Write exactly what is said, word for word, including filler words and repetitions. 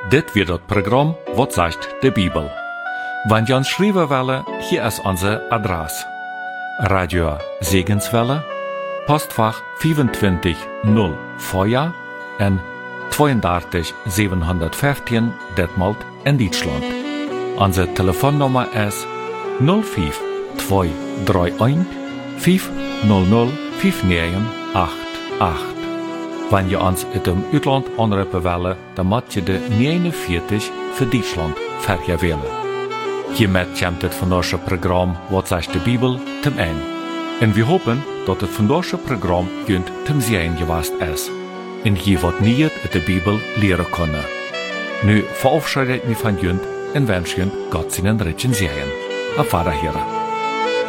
Dit wird das Programm Wat sagt de Bibel. Wenn ihr uns schreiben wollen, hier ist unsere Adresse. Radio Segenswelle, Postfach vierundzwanzig null Feuer en drieëndertig zevenhonderdvijftien Detmold in Deutschland. Unsere Telefonnummer ist null fünf zwei drei eins fünf null null fünf neun acht acht. Wenn ihr uns in dem Ausland anrufen wollt, dann müsst ihr de negenenvierzig für Deutschland vergewählen. Hiermit kommt das vandaagse Programm Wat sagt de Bibel zum Ende. Und wir hoffen, dass das vandaagse Programm junt zum Sehen gewesen ist. Und je wat nieuw uit de Bibel leren kunnen. Nu verabschiede ik me van junt en wens junt Gott seinen Ritchen Sehen. Auf Wiederhören.